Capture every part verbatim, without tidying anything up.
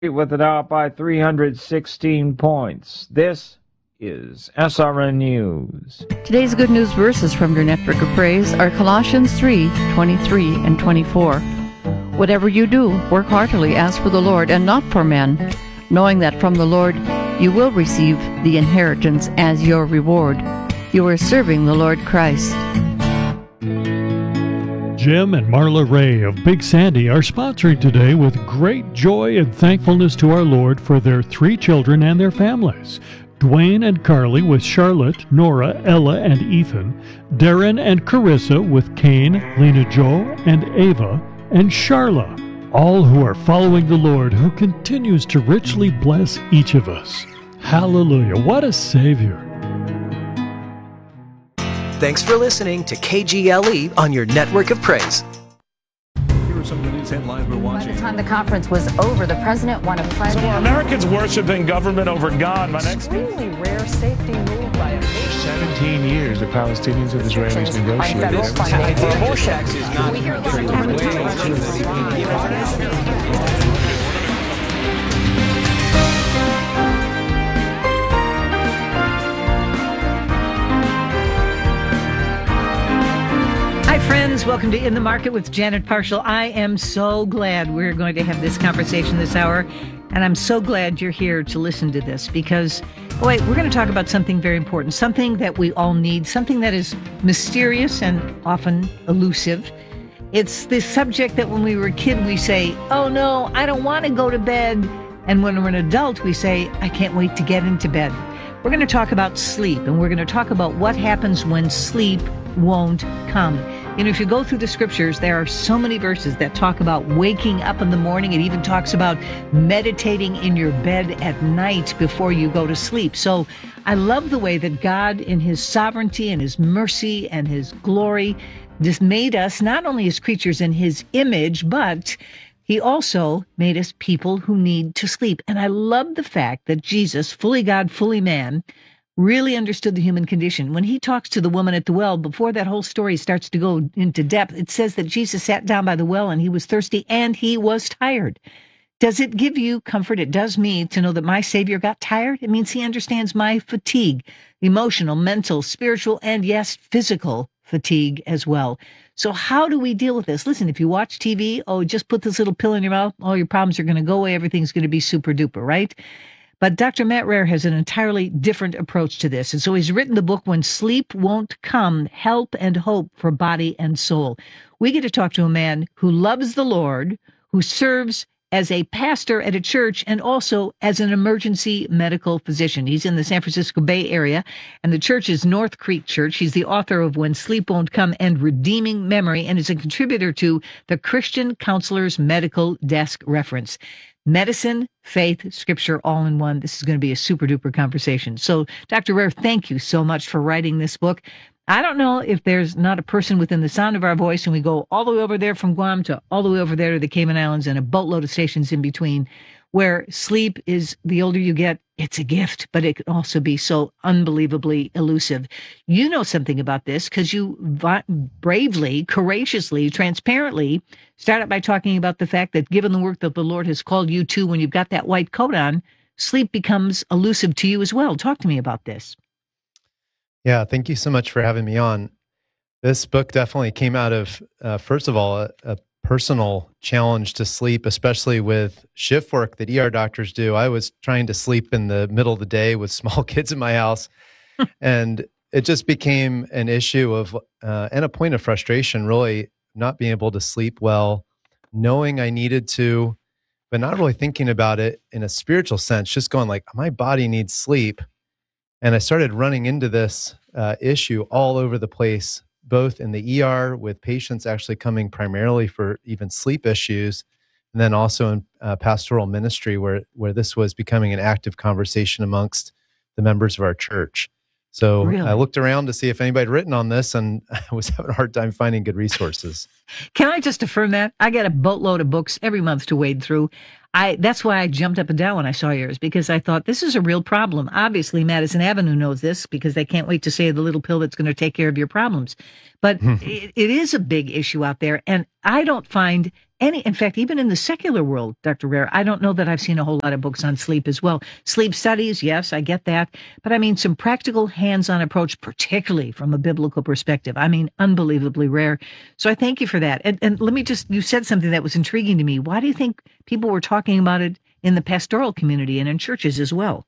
with it out by three hundred sixteen points. This is S R N News. Today's good news verses from your network of praise are Colossians three, twenty-three and twenty-four. Whatever you do, work heartily as for the Lord and not for men, knowing that from the Lord you will receive the inheritance as your reward. You are serving the Lord Christ. Jim and Marla Ray of Big Sandy are sponsoring today with great joy and thankfulness to our Lord for their three children and their families. Dwayne and Carly with Charlotte, Nora, Ella, and Ethan. Darren and Carissa with Kane, Lena Jo, and Ava, and Charla. All who are following the Lord, who continues to richly bless each of us. Hallelujah. What a Savior. Thanks for listening to K G L E on your network of praise. Here are some of the news headlines we're watching. By the time the conference was over, the president won a private... So are Americans worshiping government over God? My next... Extremely rare safety move by a... seventeen years the Palestinians and Israelis negotiated. For abortion. Friends, welcome to In the Market with Janet Parshall. I am so glad we're going to have this conversation this hour, and I'm so glad you're here to listen to this because, oh wait, we're going to talk about something very important, something that we all need, something that is mysterious and often elusive. It's this subject that when we were a kid, we say, oh no, I don't want to go to bed. And when we're an adult, we say, I can't wait to get into bed. We're going to talk about sleep, and we're going to talk about what happens when sleep won't come. You know, if you go through the scriptures, there are so many verses that talk about waking up in the morning. It even talks about meditating in your bed at night before you go to sleep. So I love the way that God, in his sovereignty and his mercy and his glory, just made us not only as creatures in his image, but he also made us people who need to sleep. And I love the fact that Jesus, fully God, fully man, really understood the human condition. When he talks to the woman at the well, before that whole story starts to go into depth, it says that Jesus sat down by the well and he was thirsty and he was tired. Does it give you comfort? It does me to know that my Savior got tired. It means he understands my fatigue, emotional, mental, spiritual, and yes, physical fatigue as well. So how do we deal with this? Listen, if you watch T V, oh, just put this little pill in your mouth, all your problems are going to go away, everything's going to be super duper, right? But Doctor Matt Rare has an entirely different approach to this. And so he's written the book, When Sleep Won't Come, Help and Hope for Body and Soul. We get to talk to a man who loves the Lord, who serves as a pastor at a church and also as an emergency medical physician. He's in the San Francisco Bay Area, and the church is North Creek Church. He's the author of When Sleep Won't Come and Redeeming Memory, and is a contributor to the Christian Counselor's Medical Desk Reference. Medicine, faith, scripture, all in one. This is going to be a super duper conversation. So, Doctor Rare, thank you so much for writing this book. I don't know if there's not a person within the sound of our voice, and we go all the way over there from Guam to all the way over there to the Cayman Islands and a boatload of stations in between, where sleep is, the older you get, it's a gift, but it can also be so unbelievably elusive. You know something about this because you vi- bravely, courageously, transparently start out by talking about the fact that given the work that the Lord has called you to when you've got that white coat on, sleep becomes elusive to you as well. Talk to me about this. Yeah, thank you so much for having me on. This book definitely came out of, uh, first of all, a, a personal challenge to sleep, especially with shift work that E R doctors do. I was trying to sleep in the middle of the day with small kids in my house, and it just became an issue of, uh, and a point of frustration, really not being able to sleep well, knowing I needed to, but not really thinking about it in a spiritual sense, just going like, my body needs sleep. And I started running into this uh, issue all over the place, both in the E R with patients actually coming primarily for even sleep issues, and then also in uh, pastoral ministry where, where this was becoming an active conversation amongst the members of our church. So really? I looked around to see if anybody had written on this, and I was having a hard time finding good resources. Can I just affirm that? I get a boatload of books every month to wade through. I That's why I jumped up and down when I saw yours, because I thought this is a real problem. Obviously, Madison Avenue knows this because they can't wait to say the little pill that's going to take care of your problems. But it, it is a big issue out there, and I don't find any, in fact, even in the secular world, Doctor Rare, I don't know that I've seen a whole lot of books on sleep as well. Sleep studies, yes, I get that. But I mean, some practical hands-on approach, particularly from a biblical perspective. I mean, unbelievably rare. So I thank you for that. And, and let me just, you said something that was intriguing to me. Why do you think people were talking about it in the pastoral community and in churches as well?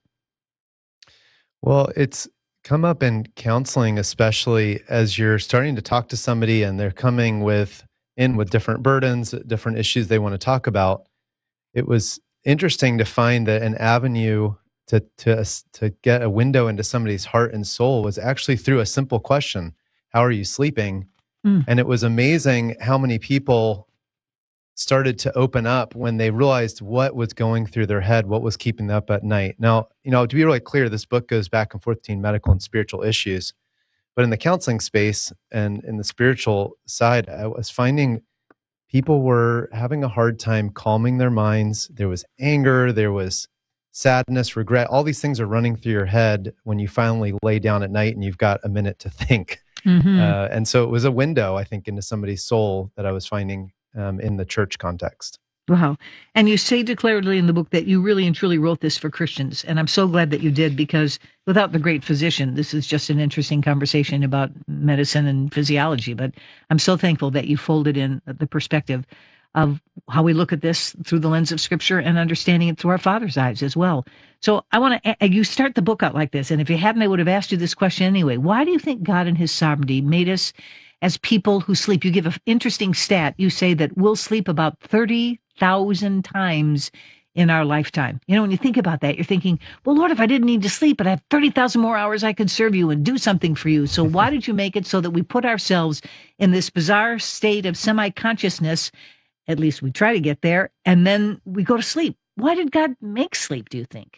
Well, it's come up in counseling, especially as you're starting to talk to somebody and they're coming with in with different burdens, different issues they want to talk about. It was interesting to find that an avenue to to to get a window into somebody's heart and soul was actually through a simple question: how are you sleeping? Mm. And it was amazing how many people started to open up when they realized what was going through their head, what was keeping them up at night. Now, you know, to be really clear, this book goes back and forth between medical and spiritual issues. But in the counseling space and in the spiritual side, I was finding people were having a hard time calming their minds. There was anger, there was sadness, regret. All these things are running through your head when you finally lay down at night and you've got a minute to think. Mm-hmm. Uh, and so it was a window, I think, into somebody's soul that I was finding Um, in the church context. Wow. And you say declaredly in the book that you really and truly wrote this for Christians. And I'm so glad that you did, because without the great physician, this is just an interesting conversation about medicine and physiology. But I'm so thankful that you folded in the perspective of how we look at this through the lens of Scripture and understanding it through our Father's eyes as well. So I want to, you start the book out like this. And if you hadn't, I would have asked you this question anyway. Why do you think God in his sovereignty made us as people who sleep? You give an interesting stat. You say that we'll sleep about thirty thousand times in our lifetime. You know, when you think about that, you're thinking, well, Lord, if I didn't need to sleep, but I have thirty thousand more hours, I could serve you and do something for you. So why did you make it so that we put ourselves in this bizarre state of semi-consciousness? At least we try to get there, and then we go to sleep. Why did God make sleep, do you think?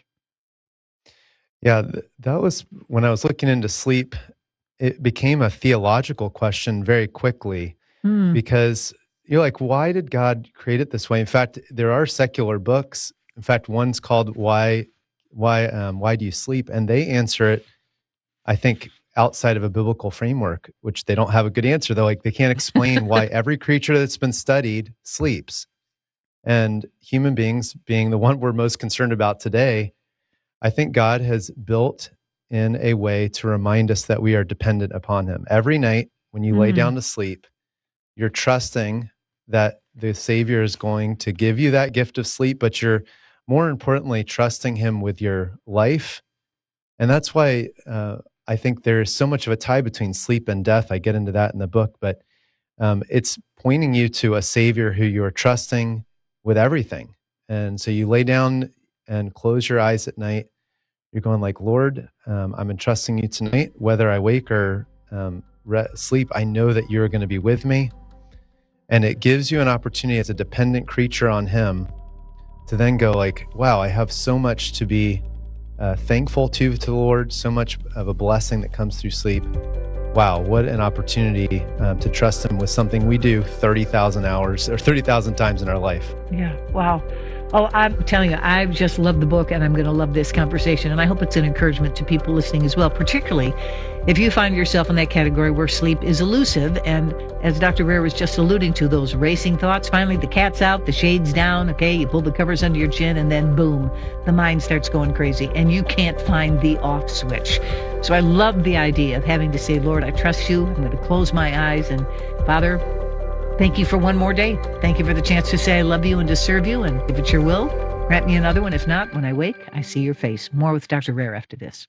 Yeah, that was when I was looking into sleep. It became a theological question very quickly, mm. because you're like, why did God create it this way? In fact, there are secular books. In fact, one's called "Why, Why, um, Why Do You Sleep?" and they answer it, I think, outside of a biblical framework, which they don't have a good answer. They're like, they can't explain why every creature that's been studied sleeps, and human beings being the one we're most concerned about today. I think God has built in a way to remind us that we are dependent upon him. Every night when you mm. lay down to sleep, you're trusting that the Savior is going to give you that gift of sleep, but you're more importantly trusting him with your life. And that's why uh, I think there is so much of a tie between sleep and death. I get into that in the book, but um, it's pointing you to a Savior who you are trusting with everything. And so you lay down and close your eyes at night. You're going like, Lord, um, I'm entrusting you tonight, whether I wake or um, re- sleep, I know that you're going to be with me. And it gives you an opportunity as a dependent creature on him to then go like, wow, I have so much to be uh, thankful to, to the Lord, so much of a blessing that comes through sleep. Wow, what an opportunity um, to trust him with something we do thirty thousand hours or thirty thousand times in our life. Yeah, wow. Oh, I'm telling you, I just love the book, and I'm going to love this conversation. And I hope it's an encouragement to people listening as well, particularly if you find yourself in that category where sleep is elusive. And as Doctor Rare was just alluding to, those racing thoughts, finally the cat's out, the shade's down, okay, you pull the covers under your chin, and then boom, the mind starts going crazy, and you can't find the off switch. So I love the idea of having to say, Lord, I trust you. I'm going to close my eyes, and Father, thank you for one more day. Thank you for the chance to say I love you and to serve you. And if it's your will, grant me another one. If not, when I wake, I see your face. More with Doctor Rare after this.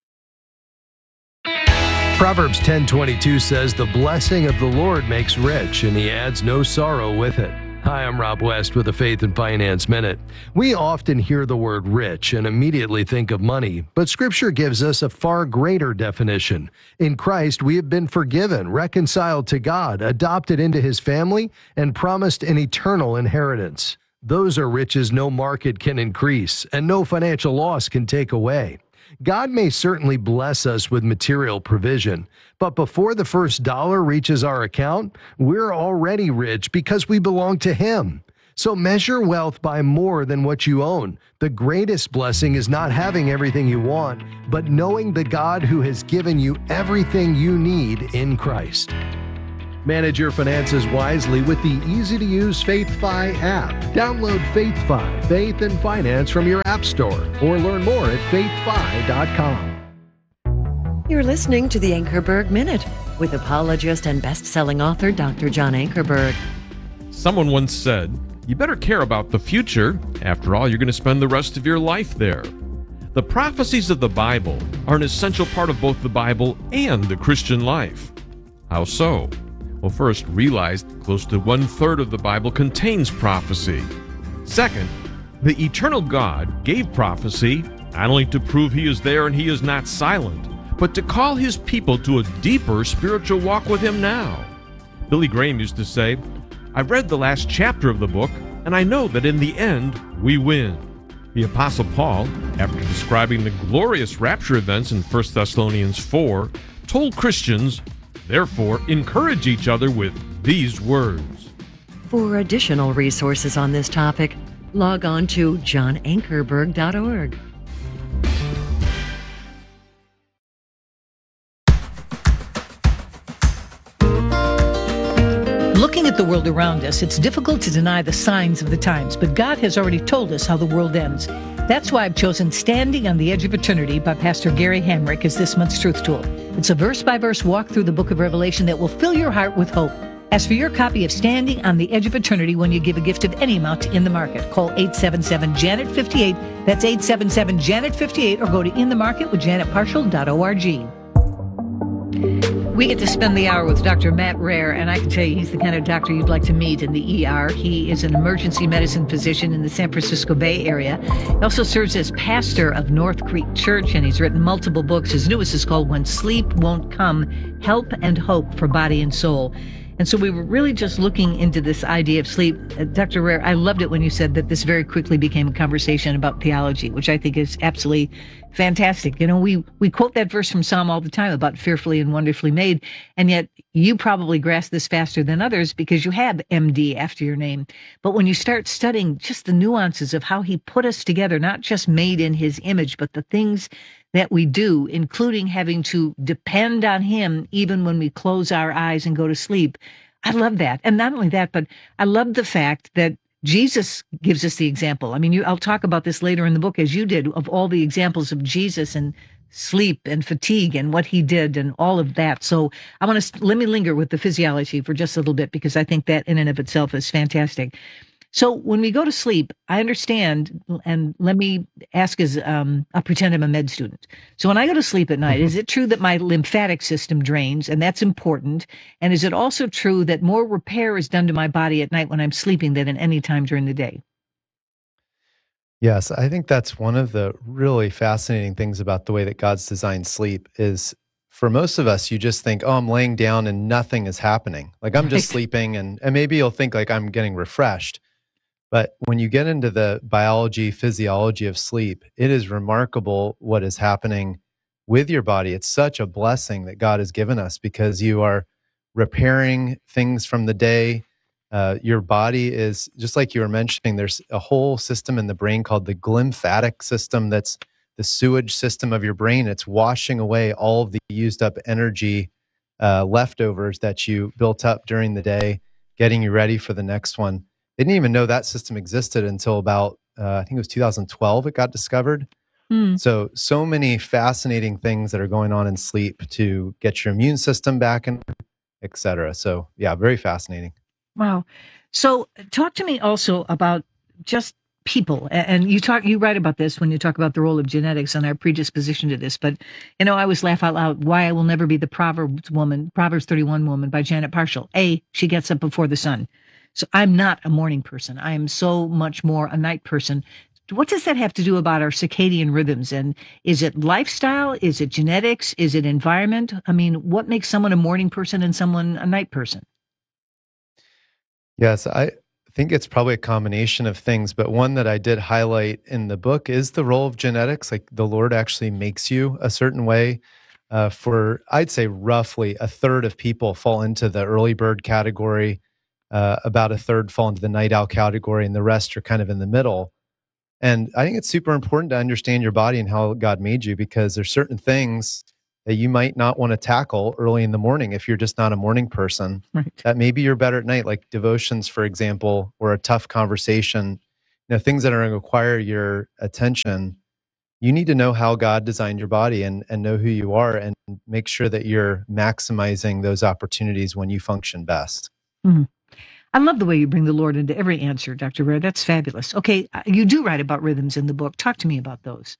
Proverbs ten twenty-two says, the blessing of the Lord makes rich, and he adds no sorrow with it. Hi, I'm Rob West with the Faith and Finance Minute. We often hear the word rich and immediately think of money, but Scripture gives us a far greater definition. In Christ, we have been forgiven, reconciled to God, adopted into his family, and promised an eternal inheritance. Those are riches no market can increase, and no financial loss can take away. God may certainly bless us with material provision, but before the first dollar reaches our account, we're already rich because we belong to him. So measure wealth by more than what you own. The greatest blessing is not having everything you want, but knowing the God who has given you everything you need in Christ. Manage your finances wisely with the easy-to-use FaithFi app. Download FaithFi, Faith and Finance from your app store or learn more at faith fi dot com. You're listening to the Ankerberg Minute with apologist and best-selling author Doctor John Ankerberg. Someone once said, "You better care about the future. After all, you're going to spend the rest of your life there." The prophecies of the Bible are an essential part of both the Bible and the Christian life. How so? Well, first, realize close to one-third of the Bible contains prophecy. Second, the eternal God gave prophecy not only to prove he is there and he is not silent, but to call his people to a deeper spiritual walk with him now. Billy Graham used to say, "I've read the last chapter of the book, and I know that in the end, we win." The Apostle Paul, after describing the glorious rapture events in First Thessalonians four, told Christians, "Therefore, encourage each other with these words." For additional resources on this topic, log on to john ankerberg dot org. Looking at the world around us, it's difficult to deny the signs of the times, but God has already told us how the world ends. That's why I've chosen Standing on the Edge of Eternity by Pastor Gary Hamrick as this month's Truth Tool. It's a verse-by-verse walk through the book of Revelation that will fill your heart with hope. Ask for your copy of Standing on the Edge of Eternity when you give a gift of any amount to In the Market. Call eight seven seven, Janet fifty-eight. That's eight seven seven, Janet fifty-eight, or go to in the market with janet partial dot org. We get to spend the hour with Doctor Matt Rare, and I can tell you he's the kind of doctor you'd like to meet in the E R. He is an emergency medicine physician in the San Francisco Bay Area. He also serves as pastor of North Creek Church, and he's written multiple books. His newest is called When Sleep Won't Come, Help and Hope for Body and Soul. And so we were really just looking into this idea of sleep. Uh, Doctor Rare, I loved it when you said that this very quickly became a conversation about theology, which I think is absolutely fantastic. You know, we, we quote that verse from Psalm all the time about fearfully and wonderfully made, and yet you probably grasp this faster than others because you have M D after your name. But when you start studying just the nuances of how he put us together, not just made in his image, but the things that we do, including having to depend on him even when we close our eyes and go to sleep. I love that. And not only that, but I love the fact that Jesus gives us the example. I mean, you, I'll talk about this later in the book, as you did, of all the examples of Jesus and sleep and fatigue and what he did and all of that. So I want to, let me linger with the physiology for just a little bit, because I think that in and of itself is fantastic. So when we go to sleep, I understand, and let me ask as um, I'll pretend I'm a med student. So when I go to sleep at night, mm-hmm. is it true that my lymphatic system drains, and that's important? And is it also true that more repair is done to my body at night when I'm sleeping than at any time during the day? Yes, I think that's one of the really fascinating things about the way that God's designed sleep is, for most of us, you just think, oh, I'm laying down and nothing is happening. Like I'm just right. sleeping, and, and maybe you'll think like I'm getting refreshed. But when you get into the biology, physiology of sleep, it is remarkable what is happening with your body. It's such a blessing that God has given us, because you are repairing things from the day. Uh, your body is, just like you were mentioning, there's a whole system in the brain called the glymphatic system. That's the sewage system of your brain. It's washing away all of the used up energy, uh, leftovers that you built up during the day, getting you ready for the next one. They didn't even know that system existed until about, uh, I think it was two thousand twelve, it got discovered. Mm. So, so many fascinating things that are going on in sleep to get your immune system back, and et cetera. So, yeah, very fascinating. Wow. So talk to me also about just people. And you talk, you write about this when you talk about the role of genetics and our predisposition to this. But, you know, I always laugh out loud, Why I Will Never Be the Proverbs Woman, Proverbs thirty-one Woman by Janet Partial. A, she gets up before the sun. So I'm not a morning person. I am so much more a night person. What does that have to do about our circadian rhythms? And is it lifestyle? Is it genetics? Is it environment? I mean, what makes someone a morning person and someone a night person? Yes, I think it's probably a combination of things, but one that I did highlight in the book is the role of genetics. Like the Lord actually makes you a certain way. Uh, for, I'd say roughly a third of people fall into the early bird category. Uh, about a third fall into the night owl category, and the rest are kind of in the middle. And I think it's super important to understand your body and how God made you, because there's certain things that you might not want to tackle early in the morning if you're just not a morning person. Right. That maybe you're better at night, like devotions, for example, or a tough conversation, you know, things that are going to require your attention. You need to know how God designed your body and, and know who you are and make sure that you're maximizing those opportunities when you function best. Mm-hmm. I love the way you bring the Lord into every answer, Doctor Ware. That's fabulous. Okay, you do write about rhythms in the book. Talk to me about those.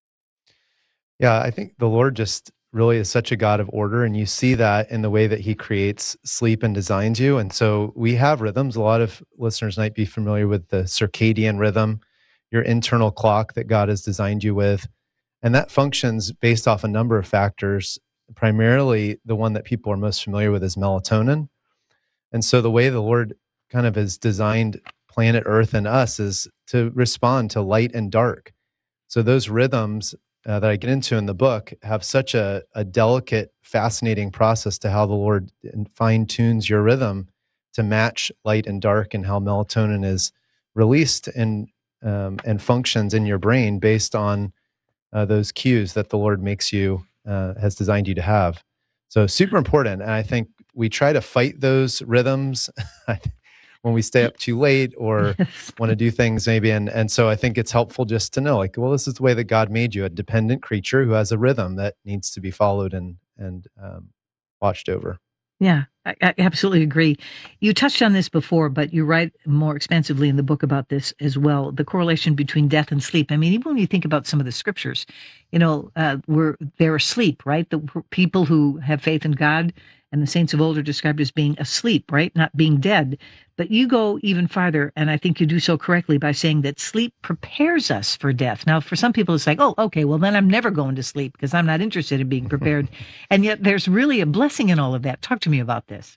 Yeah, I think the Lord just really is such a God of order, and you see that in the way that he creates sleep and designs you. And so we have rhythms. A lot of listeners might be familiar with the circadian rhythm, your internal clock that God has designed you with. And that functions based off a number of factors. Primarily, the one that people are most familiar with is melatonin. And so the way the Lord kind of has designed planet Earth and us is to respond to light and dark. So those rhythms uh, that I get into in the book have such a, a delicate, fascinating process to how the Lord fine-tunes your rhythm to match light and dark, and how melatonin is released and um, and functions in your brain based on uh, those cues that the Lord makes you, uh, has designed you to have. So super important. And I think we try to fight those rhythms when we stay up too late or want to do things maybe. And, and so I think it's helpful just to know, like, well, this is the way that God made you, a dependent creature who has a rhythm that needs to be followed and, and um, watched over. Yeah, I, I absolutely agree. You touched on this before, but you write more expansively in the book about this as well, the correlation between death and sleep. I mean, even when you think about some of the scriptures, you know, uh, we're, they're asleep, right? The people who have faith in God and the saints of old are described as being asleep, right? Not being dead. But you go even farther, and I think you do so correctly by saying that sleep prepares us for death. Now, for some people, it's like, oh, okay, well, then I'm never going to sleep because I'm not interested in being prepared. And yet there's really a blessing in all of that. Talk to me about this.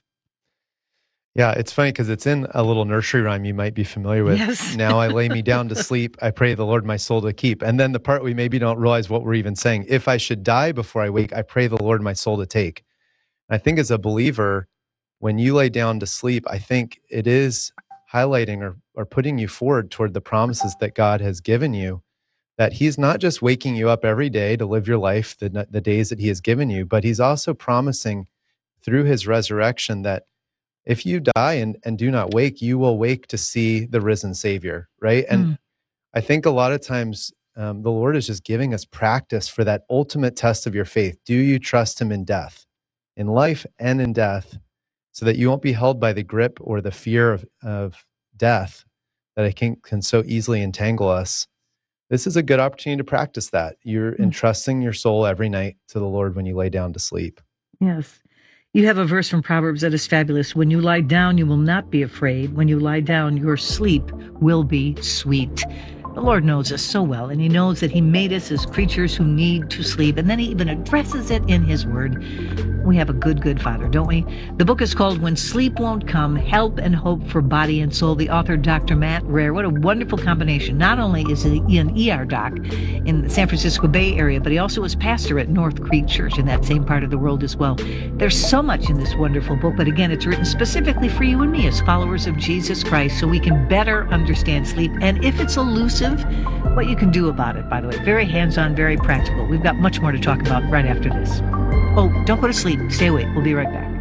Yeah, it's funny because it's in a little nursery rhyme you might be familiar with. Yes. Now I lay me down to sleep. I pray the Lord my soul to keep. And then the part we maybe don't realize what we're even saying. If I should die before I wake, I pray the Lord my soul to take. I think as a believer, when you lay down to sleep, I think it is highlighting or, or putting you forward toward the promises that God has given you, that he's not just waking you up every day to live your life, the, the days that he has given you, but he's also promising through his resurrection that if you die and, and do not wake, you will wake to see the risen Savior, right? And mm. I think a lot of times um, the Lord is just giving us practice for that ultimate test of your faith. Do you trust him in death, in life and in death, so that you won't be held by the grip or the fear of, of death that it can, can so easily entangle us? This is a good opportunity to practice that. You're mm. entrusting your soul every night to the Lord when you lay down to sleep. Yes. You have a verse from Proverbs that is fabulous. When you lie down, you will not be afraid. When you lie down, your sleep will be sweet. The Lord knows us so well, and he knows that he made us as creatures who need to sleep, and then he even addresses it in his word. We have a good, good Father, don't we? The book is called When Sleep Won't Come, Help and Hope for Body and Soul. The author, Doctor Matt Rare. What a wonderful combination. Not only is he an E R doc in the San Francisco Bay Area, but he also is pastor at North Creek Church in that same part of the world as well. There's so much in this wonderful book, but again, it's written specifically for you and me as followers of Jesus Christ, so we can better understand sleep, and if it's elusive, what you can do about it, by the way. Very hands-on, very practical. We've got much more to talk about right after this. Oh, don't go to sleep. Stay awake. We'll be right back.